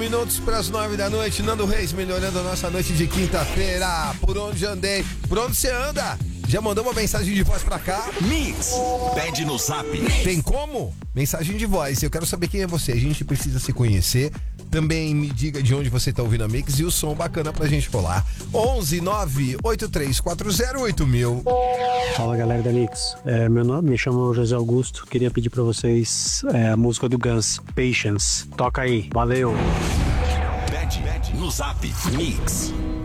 Minutos para as 9 da noite, Nando Reis melhorando a nossa noite de quinta-feira. Por onde andei? Por onde você anda? Já mandou uma mensagem de voz pra cá? Mix, pede no zap. Tem como? Mensagem de voz. Eu quero saber quem é você. A gente precisa se conhecer. Também me diga de onde você tá ouvindo a Mix e o som bacana pra gente colar. 11 98340 8000. Fala, galera da Mix. Meu nome, me chamo José Augusto. Queria pedir pra vocês a música do Guns, Patience. Toca aí. Valeu. Pede no zap. Mix.